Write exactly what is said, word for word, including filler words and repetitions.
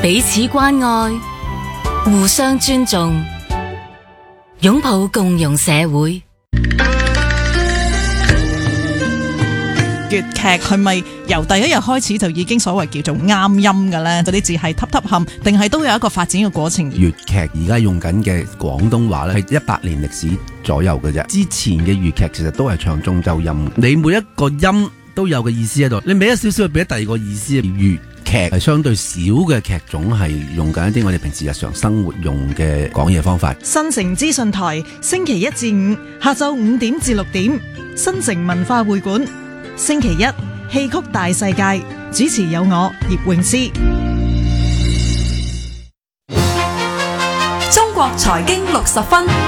彼此關愛，互相尊重，擁抱共融社會。 粵劇係咪由第一日開始就已經所謂叫做啱音嘅呢？嗰啲字係揼揼冚，定係都有一個發展嘅過程？ 粵劇而家用緊嘅廣東話咧，係一百年歷史左右嘅啫。之前嘅粵劇其實都係唱中州音，你每一個音都有個意思喺度，你俾一少少，俾第二個意思。粵劇係相對少嘅劇種，係用緊一啲我哋平時日常生活用嘅講嘢方法。 新城資訊台星期一至五下晝五點至六點，新城文化會館。星期一戲曲大世界，主持有我葉詠詩。 中國財經六十分。